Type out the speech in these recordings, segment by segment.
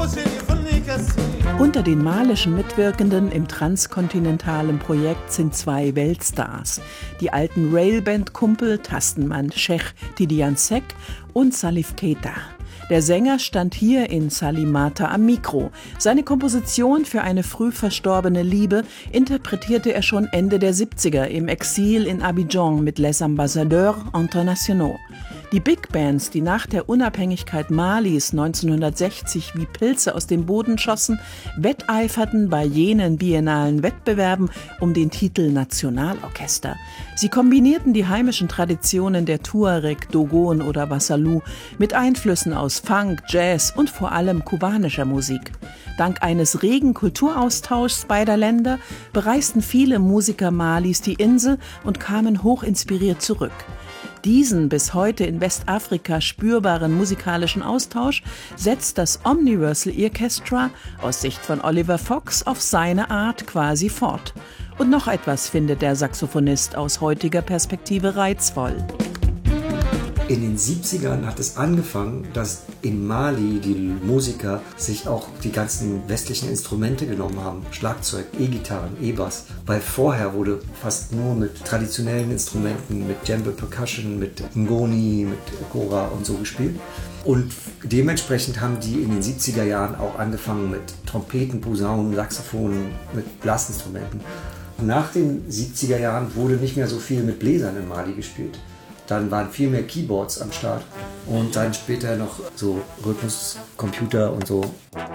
Unter den malischen Mitwirkenden im transkontinentalen Projekt sind 2 Weltstars. Die alten Railband-Kumpel Tastenmann Sheikh Tidiane Seck und Salif Keita. Der Sänger stand hier in Salimata am Mikro. Seine Komposition für eine früh verstorbene Liebe interpretierte er schon Ende der 70er im Exil in Abidjan mit Les Ambassadeurs Internationaux. Die Big Bands, die nach der Unabhängigkeit Malis 1960 wie Pilze aus dem Boden schossen, wetteiferten bei jenen biennalen Wettbewerben um den Titel Nationalorchester. Sie kombinierten die heimischen Traditionen der Tuareg, Dogon oder Wassalou mit Einflüssen aus Funk, Jazz und vor allem kubanischer Musik. Dank eines regen Kulturaustauschs beider Länder bereisten viele Musiker Malis die Insel und kamen hoch inspiriert zurück. Diesen bis heute in Westafrika spürbaren musikalischen Austausch setzt das Omniversal Orchestra aus Sicht von Oliver Fox auf seine Art quasi fort. Und noch etwas findet der Saxophonist aus heutiger Perspektive reizvoll. In den 70ern hat es angefangen, dass in Mali die Musiker sich auch die ganzen westlichen Instrumente genommen haben. Schlagzeug, E-Gitarren, E-Bass. Weil vorher wurde fast nur mit traditionellen Instrumenten, mit Djembe Percussion, mit Ngoni, mit Kora und so gespielt. Und dementsprechend haben die in den 70er Jahren auch angefangen mit Trompeten, Posaunen, Saxophonen, mit Blasinstrumenten. Nach den 70er Jahren wurde nicht mehr so viel mit Bläsern in Mali gespielt. Dann waren viel mehr Keyboards am Start und dann später noch so Rhythmuscomputer und so.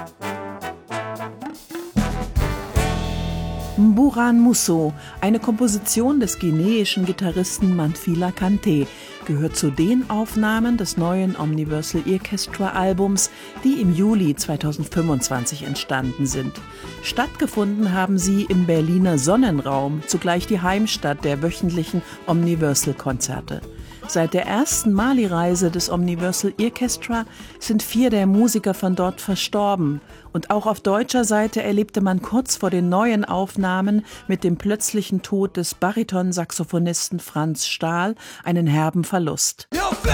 Mburan Musso, eine Komposition des guineischen Gitarristen Manfila Kanté, gehört zu den Aufnahmen des neuen Omniversal Orchestra Albums, die im Juli 2025 entstanden sind. Stattgefunden haben sie im Berliner Sonnenraum, zugleich die Heimstatt der wöchentlichen Omniversal-Konzerte. Seit der ersten Mali-Reise des Omniversal Orchestra sind 4 der Musiker von dort verstorben. Und auch auf deutscher Seite erlebte man kurz vor den neuen Aufnahmen mit dem plötzlichen Tod des Bariton-Saxophonisten Franz Stahl einen herben Verlust.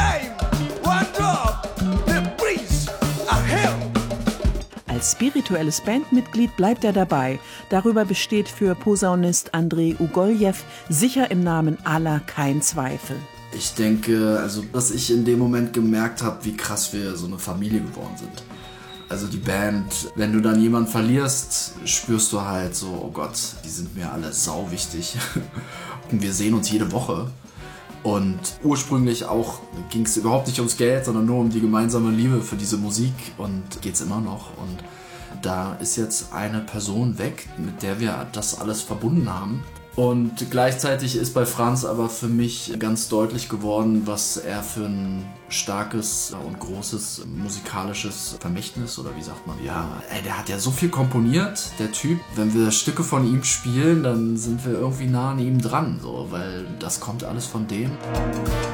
Als spirituelles Bandmitglied bleibt er dabei. Darüber besteht für Posaunist Andrei Ugoljew sicher im Namen aller kein Zweifel. Ich denke, dass ich in dem Moment gemerkt habe, wie krass wir so eine Familie geworden sind. Also die Band, wenn du dann jemanden verlierst, spürst du halt so, oh Gott, die sind mir alle sau wichtig. Und wir sehen uns jede Woche. Und ursprünglich auch ging es überhaupt nicht ums Geld, sondern nur um die gemeinsame Liebe für diese Musik. Und geht's immer noch. Und da ist jetzt eine Person weg, mit der wir das alles verbunden haben. Und gleichzeitig ist bei Franz aber für mich ganz deutlich geworden, was er für ein starkes und großes musikalisches Vermächtnis, oder wie sagt man? Ja, der hat ja so viel komponiert, der Typ. Wenn wir Stücke von ihm spielen, dann sind wir irgendwie nah an ihm dran, so, weil das kommt alles von dem.